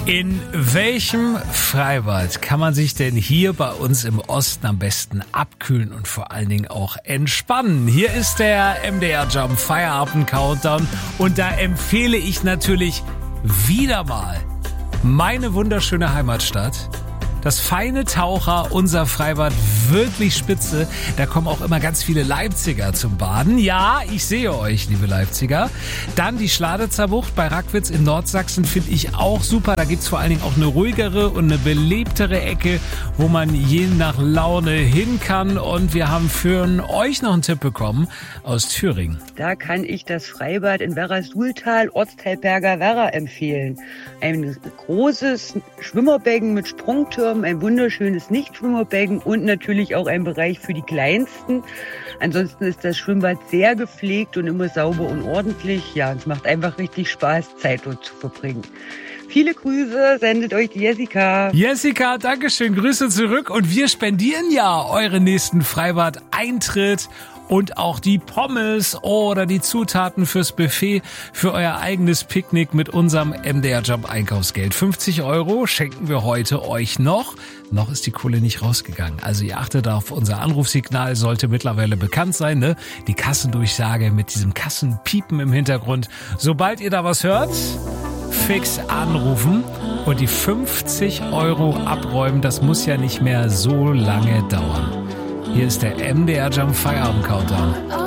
In welchem Freibad kann man sich denn hier bei uns im Osten am besten abkühlen und vor allen Dingen auch entspannen? Hier ist der MDR Jump Feierabend Countdown und da empfehle ich natürlich wieder mal meine wunderschöne Heimatstadt. Das feine Taucher, unser Freibad, wirklich spitze. Da kommen auch immer ganz viele Leipziger zum Baden. Ja, ich sehe euch, liebe Leipziger. Dann die Schladitzer Bucht bei Rackwitz in Nordsachsen finde ich auch super. Da gibt's vor allen Dingen auch eine ruhigere und eine belebtere Ecke, wo man je nach Laune hin kann. Und wir haben für euch noch einen Tipp bekommen aus Thüringen. Da kann ich das Freibad in Werra-Suhltal, Ortsteil Berger-Werra empfehlen. Ein großes Schwimmerbecken mit Sprungtürmen, ein wunderschönes Nichtschwimmerbecken und natürlich auch ein Bereich für die Kleinsten. Ansonsten ist das Schwimmbad sehr gepflegt und immer sauber und ordentlich. Ja, es macht einfach richtig Spaß, Zeit dort zu verbringen. Viele Grüße, sendet euch die Jessica. Jessica, dankeschön, Grüße zurück. Und wir spendieren ja euren nächsten Freibad-Eintritt und auch die Pommes oder die Zutaten fürs Buffet für euer eigenes Picknick mit unserem MDR Jump Einkaufsgeld. 50 € schenken wir heute euch noch. Noch ist die Kohle nicht rausgegangen. Also ihr achtet auf unser Anrufsignal, sollte mittlerweile bekannt sein, ne? Die Kassendurchsage mit diesem Kassenpiepen im Hintergrund. Sobald ihr da was hört, fix anrufen und die 50 € abräumen. Das muss ja nicht mehr so lange dauern. Hier ist der MDR Jump Feierabend Countdown.